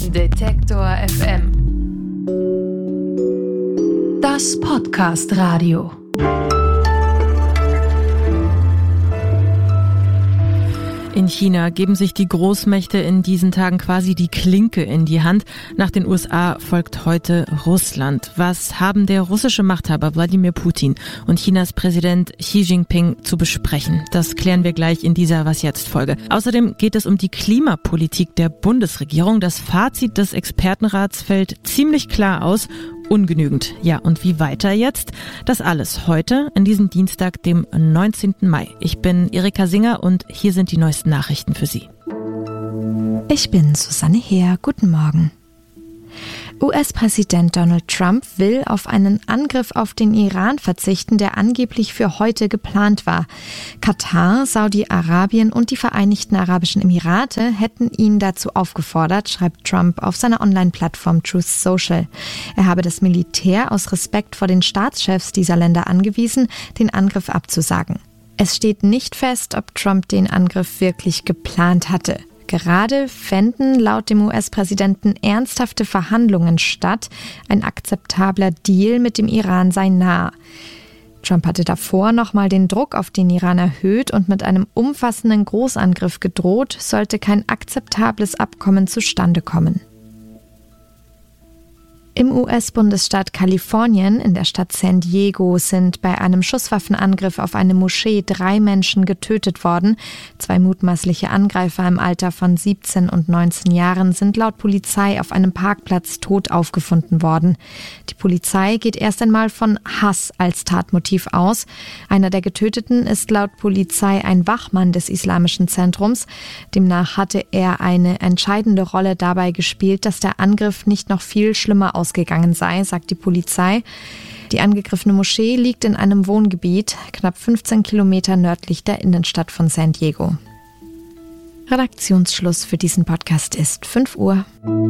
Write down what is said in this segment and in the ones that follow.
Detektor FM. Das Podcast-Radio. In China geben sich die Großmächte in diesen Tagen quasi die Klinke in die Hand. Nach den USA folgt heute Russland. Was haben der russische Machthaber Wladimir Putin und Chinas Präsident Xi Jinping zu besprechen? Das klären wir gleich in dieser Was-Jetzt-Folge. Außerdem geht es um die Klimapolitik der Bundesregierung. Das Fazit des Expertenrats fällt ziemlich klar aus: ungenügend. Ja, und wie weiter jetzt? Das alles heute, an diesem Dienstag, dem 19. Mai. Ich bin Erika Singer und hier sind die neuesten Nachrichten für Sie. Ich bin Susanne Heer. Guten Morgen. US-Präsident Donald Trump will auf einen Angriff auf den Iran verzichten, der angeblich für heute geplant war. Katar, Saudi-Arabien und die Vereinigten Arabischen Emirate hätten ihn dazu aufgefordert, schreibt Trump auf seiner Online-Plattform Truth Social. Er habe das Militär aus Respekt vor den Staatschefs dieser Länder angewiesen, den Angriff abzusagen. Es steht nicht fest, ob Trump den Angriff wirklich geplant hatte. Gerade fänden laut dem US-Präsidenten ernsthafte Verhandlungen statt. Ein akzeptabler Deal mit dem Iran sei nah. Trump hatte davor nochmal den Druck auf den Iran erhöht und mit einem umfassenden Großangriff gedroht, sollte kein akzeptables Abkommen zustande kommen. Im US-Bundesstaat Kalifornien, in der Stadt San Diego, sind bei einem Schusswaffenangriff auf eine Moschee 3 Menschen getötet worden. 2 mutmaßliche Angreifer im Alter von 17 und 19 Jahren sind laut Polizei auf einem Parkplatz tot aufgefunden worden. Die Polizei geht erst einmal von Hass als Tatmotiv aus. Einer der Getöteten ist laut Polizei ein Wachmann des Islamischen Zentrums. Demnach hatte er eine entscheidende Rolle dabei gespielt, dass der Angriff nicht noch viel schlimmer ausgegangen sei, sagt die Polizei. Die angegriffene Moschee liegt in einem Wohngebiet, knapp 15 Kilometer nördlich der Innenstadt von San Diego. Redaktionsschluss für diesen Podcast ist 5 Uhr.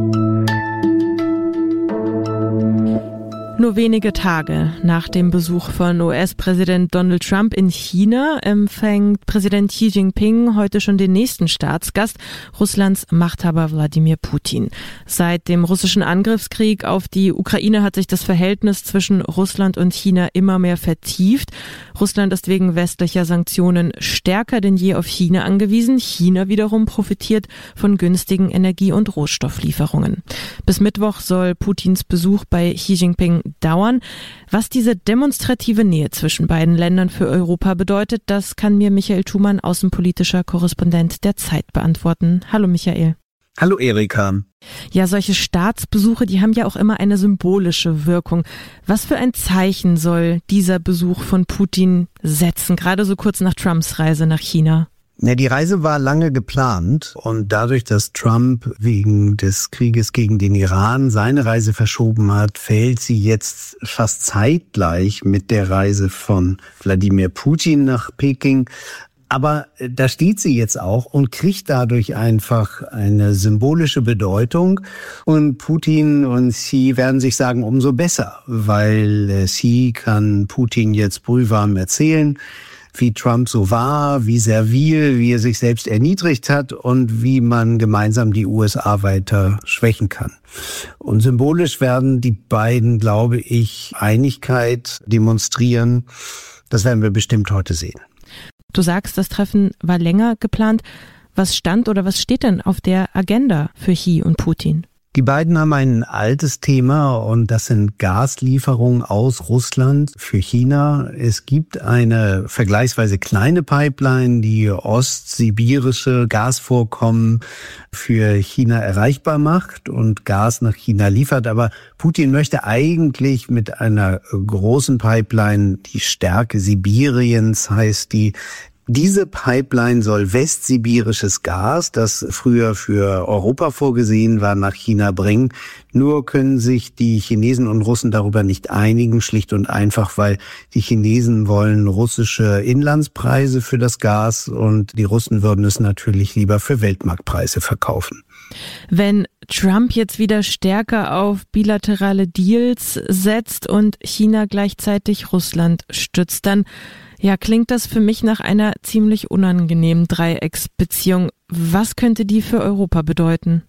Nur wenige Tage nach dem Besuch von US-Präsident Donald Trump in China empfängt Präsident Xi Jinping heute schon den nächsten Staatsgast, Russlands Machthaber Wladimir Putin. Seit dem russischen Angriffskrieg auf die Ukraine hat sich das Verhältnis zwischen Russland und China immer mehr vertieft. Russland ist wegen westlicher Sanktionen stärker denn je auf China angewiesen. China wiederum profitiert von günstigen Energie- und Rohstofflieferungen. Bis Mittwoch soll Putins Besuch bei Xi Jinping dauern. Was diese demonstrative Nähe zwischen beiden Ländern für Europa bedeutet, das kann mir Michael Thumann, außenpolitischer Korrespondent der Zeit, beantworten. Hallo Michael. Hallo Erika. Ja, solche Staatsbesuche, die haben ja auch immer eine symbolische Wirkung. Was für ein Zeichen soll dieser Besuch von Putin setzen, gerade so kurz nach Trumps Reise nach China? Ja, die Reise war lange geplant und dadurch, dass Trump wegen des Krieges gegen den Iran seine Reise verschoben hat, fällt sie jetzt fast zeitgleich mit der Reise von Wladimir Putin nach Peking. Aber da steht sie jetzt auch und kriegt dadurch einfach eine symbolische Bedeutung. Und Putin und Xi werden sich sagen, umso besser, weil Xi kann Putin jetzt brühwarm erzählen, wie Trump so war, wie servil, wie er sich selbst erniedrigt hat und wie man gemeinsam die USA weiter schwächen kann. Und symbolisch werden die beiden, glaube ich, Einigkeit demonstrieren. Das werden wir bestimmt heute sehen. Du sagst, das Treffen war länger geplant. Was stand oder was steht denn auf der Agenda für Xi und Putin? Die beiden haben ein altes Thema und das sind Gaslieferungen aus Russland für China. Es gibt eine vergleichsweise kleine Pipeline, die ostsibirische Gasvorkommen für China erreichbar macht und Gas nach China liefert. Aber Putin möchte eigentlich mit einer großen Pipeline, die Stärke Sibiriens heißt die, diese Pipeline soll westsibirisches Gas, das früher für Europa vorgesehen war, nach China bringen. Nur können sich die Chinesen und Russen darüber nicht einigen, schlicht und einfach, weil die Chinesen wollen russische Inlandspreise für das Gas und die Russen würden es natürlich lieber für Weltmarktpreise verkaufen. Wenn Trump jetzt wieder stärker auf bilaterale Deals setzt und China gleichzeitig Russland stützt, dann klingt das für mich nach einer ziemlich unangenehmen Dreiecksbeziehung. Was könnte die für Europa bedeuten?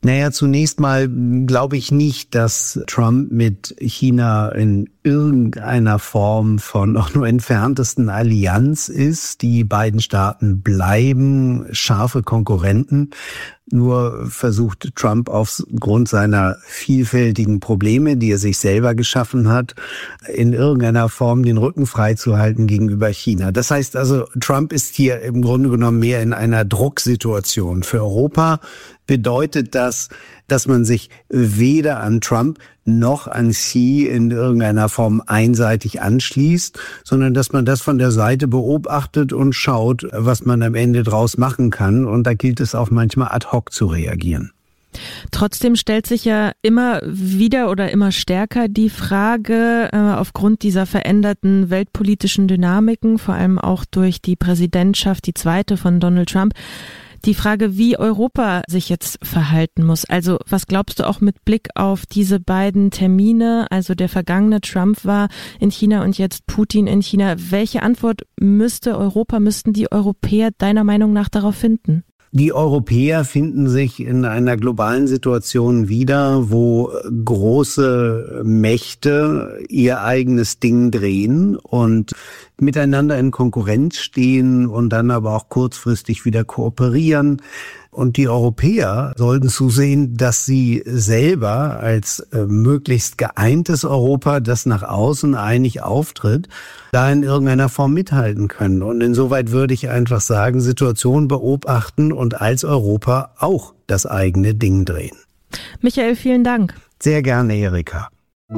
Naja, zunächst mal glaube ich nicht, dass Trump mit China in irgendeiner Form von auch nur entferntesten Allianz ist. Die beiden Staaten bleiben scharfe Konkurrenten. Nur versucht Trump aufgrund seiner vielfältigen Probleme, die er sich selber geschaffen hat, in irgendeiner Form den Rücken freizuhalten gegenüber China. Das heißt also, Trump ist hier im Grunde genommen mehr in einer Drucksituation. Für Europa bedeutet das, dass man sich weder an Trump noch an Xi in irgendeiner Form einseitig anschließt, sondern dass man das von der Seite beobachtet und schaut, was man am Ende draus machen kann. Und da gilt es auch manchmal ad hoc zu reagieren. Trotzdem stellt sich ja immer wieder oder immer stärker die Frage, aufgrund dieser veränderten weltpolitischen Dynamiken, vor allem auch durch die Präsidentschaft, die zweite von Donald Trump, die Frage, wie Europa sich jetzt verhalten muss. Also was glaubst du auch mit Blick auf diese beiden Termine, also der vergangene Trump war in China und jetzt Putin in China. Welche Antwort müssten die Europäer deiner Meinung nach darauf finden? Die Europäer finden sich in einer globalen Situation wieder, wo große Mächte ihr eigenes Ding drehen und miteinander in Konkurrenz stehen und dann aber auch kurzfristig wieder kooperieren. Und die Europäer sollten zusehen, dass sie selber als möglichst geeintes Europa, das nach außen einig auftritt, da in irgendeiner Form mithalten können. Und insoweit würde ich einfach sagen, Situation beobachten und als Europa auch das eigene Ding drehen. Michael, vielen Dank. Sehr gerne, Erika.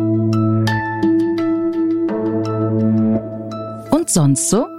Und sonst so?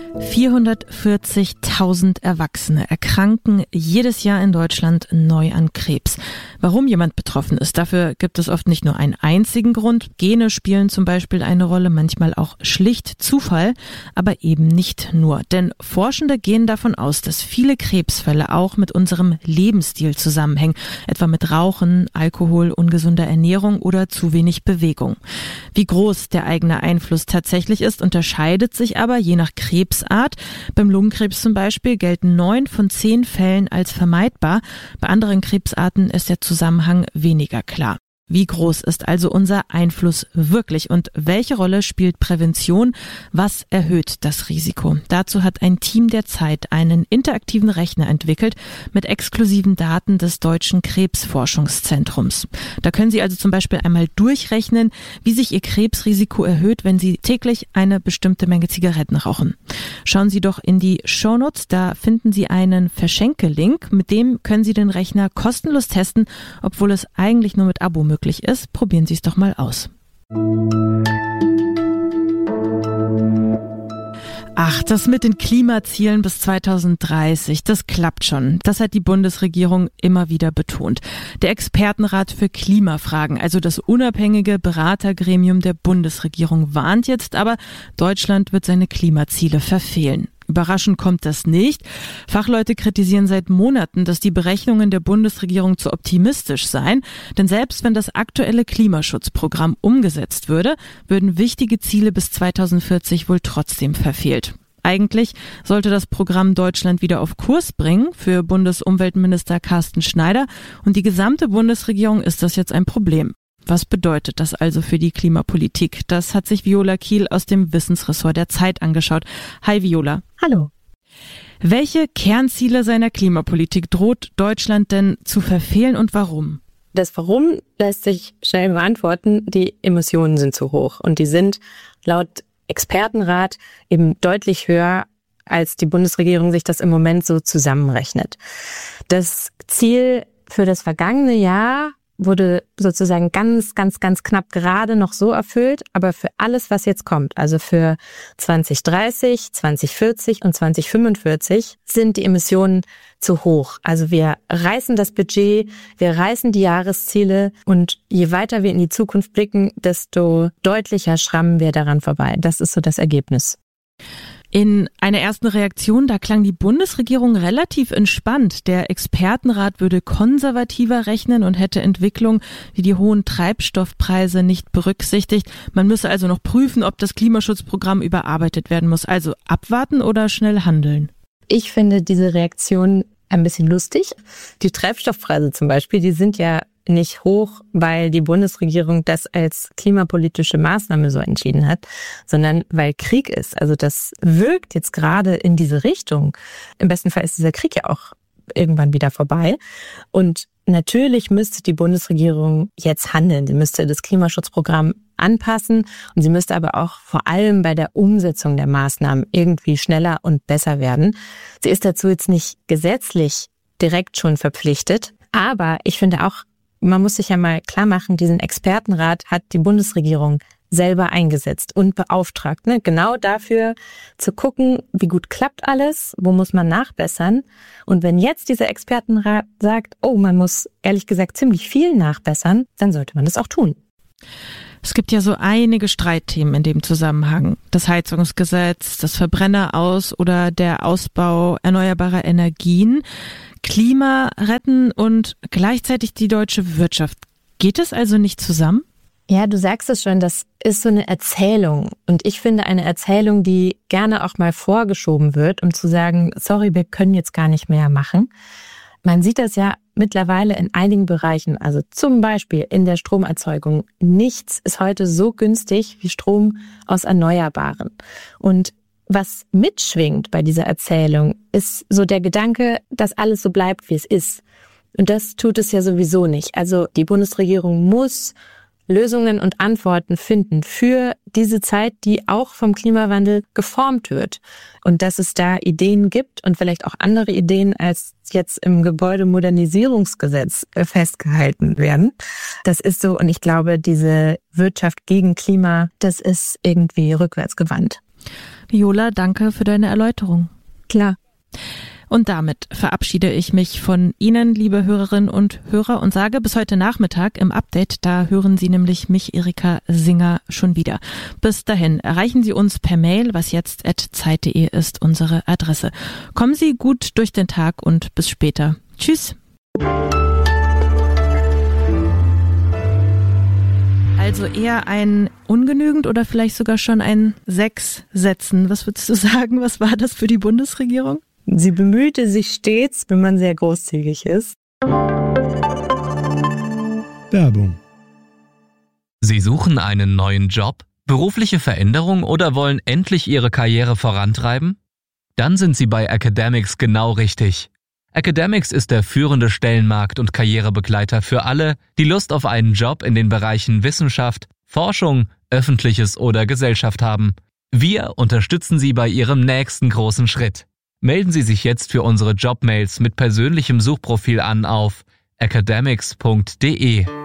440.000 Erwachsene erkranken jedes Jahr in Deutschland neu an Krebs. Warum jemand betroffen ist, dafür gibt es oft nicht nur einen einzigen Grund. Gene spielen zum Beispiel eine Rolle, manchmal auch schlicht Zufall, aber eben nicht nur. Denn Forschende gehen davon aus, dass viele Krebsfälle auch mit unserem Lebensstil zusammenhängen, etwa mit Rauchen, Alkohol, ungesunder Ernährung oder zu wenig Bewegung. Wie groß der eigene Einfluss tatsächlich ist, unterscheidet sich aber je nach Krebsart. Beim Lungenkrebs zum Beispiel gelten 9 von 10 Fällen als vermeidbar. Bei anderen Krebsarten ist der Zusammenhang weniger klar. Wie groß ist also unser Einfluss wirklich und welche Rolle spielt Prävention? Was erhöht das Risiko? Dazu hat ein Team der Zeit einen interaktiven Rechner entwickelt mit exklusiven Daten des Deutschen Krebsforschungszentrums. Da können Sie also zum Beispiel einmal durchrechnen, wie sich Ihr Krebsrisiko erhöht, wenn Sie täglich eine bestimmte Menge Zigaretten rauchen. Schauen Sie doch in die Shownotes, da finden Sie einen Verschenke-Link, mit dem können Sie den Rechner kostenlos testen, obwohl es eigentlich nur mit Abo möglich ist. Probieren Sie es doch mal aus. Ach, das mit den Klimazielen bis 2030, das klappt schon. Das hat die Bundesregierung immer wieder betont. Der Expertenrat für Klimafragen, also das unabhängige Beratergremium der Bundesregierung, warnt jetzt aber, Deutschland wird seine Klimaziele verfehlen. Überraschend kommt das nicht. Fachleute kritisieren seit Monaten, dass die Berechnungen der Bundesregierung zu optimistisch seien. Denn selbst wenn das aktuelle Klimaschutzprogramm umgesetzt würde, würden wichtige Ziele bis 2040 wohl trotzdem verfehlt. Eigentlich sollte das Programm Deutschland wieder auf Kurs bringen. Für Bundesumweltminister Carsten Schneider und die gesamte Bundesregierung ist das jetzt ein Problem. Was bedeutet das also für die Klimapolitik? Das hat sich Viola Kiel aus dem Wissensressort der Zeit angeschaut. Hi Viola. Hallo. Welche Kernziele seiner Klimapolitik droht Deutschland denn zu verfehlen und warum? Das Warum lässt sich schnell beantworten. Die Emissionen sind zu hoch und die sind laut Expertenrat eben deutlich höher, als die Bundesregierung sich das im Moment so zusammenrechnet. Das Ziel für das vergangene Jahr wurde sozusagen ganz knapp gerade noch so erfüllt, aber für alles, was jetzt kommt, also für 2030, 2040 und 2045, sind die Emissionen zu hoch. Also wir reißen das Budget, wir reißen die Jahresziele und je weiter wir in die Zukunft blicken, desto deutlicher schrammen wir daran vorbei. Das ist so das Ergebnis. In einer ersten Reaktion, da klang die Bundesregierung relativ entspannt. Der Expertenrat würde konservativer rechnen und hätte Entwicklung wie die hohen Treibstoffpreise nicht berücksichtigt. Man müsse also noch prüfen, ob das Klimaschutzprogramm überarbeitet werden muss. Also abwarten oder schnell handeln? Ich finde diese Reaktion ein bisschen lustig. Die Treibstoffpreise zum Beispiel, die sind ja nicht hoch, weil die Bundesregierung das als klimapolitische Maßnahme so entschieden hat, sondern weil Krieg ist. Also das wirkt jetzt gerade in diese Richtung. Im besten Fall ist dieser Krieg ja auch irgendwann wieder vorbei. Und natürlich müsste die Bundesregierung jetzt handeln. Sie müsste das Klimaschutzprogramm anpassen und sie müsste aber auch vor allem bei der Umsetzung der Maßnahmen irgendwie schneller und besser werden. Sie ist dazu jetzt nicht gesetzlich direkt schon verpflichtet, aber ich finde auch, man muss sich ja mal klar machen, diesen Expertenrat hat die Bundesregierung selber eingesetzt und beauftragt, genau dafür zu gucken, wie gut klappt alles, wo muss man nachbessern. Und wenn jetzt dieser Expertenrat sagt, oh, man muss ehrlich gesagt ziemlich viel nachbessern, dann sollte man das auch tun. Es gibt ja so einige Streitthemen in dem Zusammenhang. Das Heizungsgesetz, das Verbrenneraus- oder der Ausbau erneuerbarer Energien, Klima retten und gleichzeitig die deutsche Wirtschaft. Geht es also nicht zusammen? Ja, du sagst es schon, das ist so eine Erzählung. Und ich finde eine Erzählung, die gerne auch mal vorgeschoben wird, um zu sagen, sorry, wir können jetzt gar nicht mehr machen. Man sieht das ja mittlerweile in einigen Bereichen, also zum Beispiel in der Stromerzeugung. Nichts ist heute so günstig wie Strom aus Erneuerbaren. Und was mitschwingt bei dieser Erzählung, ist so der Gedanke, dass alles so bleibt, wie es ist. Und das tut es ja sowieso nicht. Also die Bundesregierung muss Lösungen und Antworten finden für diese Zeit, die auch vom Klimawandel geformt wird. Und dass es da Ideen gibt und vielleicht auch andere Ideen, als jetzt im Gebäudemodernisierungsgesetz festgehalten werden. Das ist so, und ich glaube, diese Wirtschaft gegen Klima, das ist irgendwie rückwärtsgewandt. Viola, danke für deine Erläuterung. Klar. Und damit verabschiede ich mich von Ihnen, liebe Hörerinnen und Hörer, und sage bis heute Nachmittag im Update. Da hören Sie nämlich mich, Erika Singer, schon wieder. Bis dahin erreichen Sie uns per Mail, wasjetzt@zeit.de ist unsere Adresse. Kommen Sie gut durch den Tag und bis später. Tschüss. Also eher ein ungenügend oder vielleicht sogar schon ein 6 Sätzen. Was würdest du sagen? Was war das für die Bundesregierung? Sie bemühte sich stets, wenn man sehr großzügig ist. Werbung. Sie suchen einen neuen Job, berufliche Veränderung oder wollen endlich Ihre Karriere vorantreiben? Dann sind Sie bei Academics genau richtig. Academics ist der führende Stellenmarkt- und Karrierebegleiter für alle, die Lust auf einen Job in den Bereichen Wissenschaft, Forschung, Öffentliches oder Gesellschaft haben. Wir unterstützen Sie bei Ihrem nächsten großen Schritt. Melden Sie sich jetzt für unsere Jobmails mit persönlichem Suchprofil an auf academics.de.